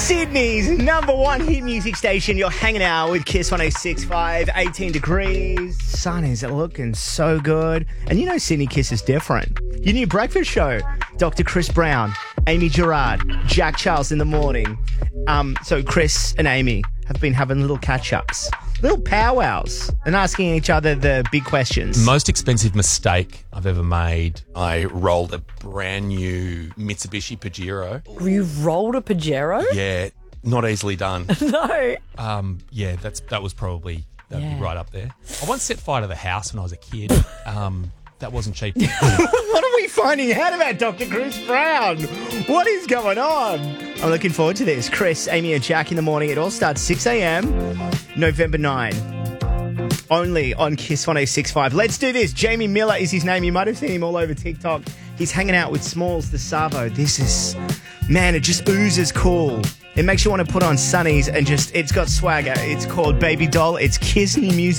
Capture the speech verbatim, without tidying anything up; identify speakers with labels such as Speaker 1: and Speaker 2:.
Speaker 1: Sydney's number one hit music station. You're hanging out with Kiss one oh six point five, eighteen degrees. Sun is looking so good. And you know Sydney Kiss is different. Your new breakfast show, Doctor Chris Brown, Amy Gerard, Jack Charles in the morning. Um, so Chris and Amy have been having little catch-ups, little powwows, and asking each other the big questions.
Speaker 2: Most expensive mistake I've ever made. I rolled a brand new Mitsubishi Pajero.
Speaker 3: You rolled a Pajero?
Speaker 2: Yeah, not easily done.
Speaker 3: No.
Speaker 2: Um, yeah, that's that was probably that'd
Speaker 3: Yeah.
Speaker 2: be right up there. I once set fire to the house when I was a kid. Um, that wasn't cheap.
Speaker 1: What are we finding out about Doctor Chris Brown? What is going on? I'm looking forward to this. Chris, Amy and Jack in the morning. It all starts six a.m. November ninth. Only on Kiss one oh six point five. Let's do this. Jamie Miller is his name. You might have seen him all over TikTok. He's hanging out with Smalls the Savo. This is, man, it just oozes cool. It makes you want to put on sunnies and just, it's got swagger. It's called Baby Doll. It's Kisney music.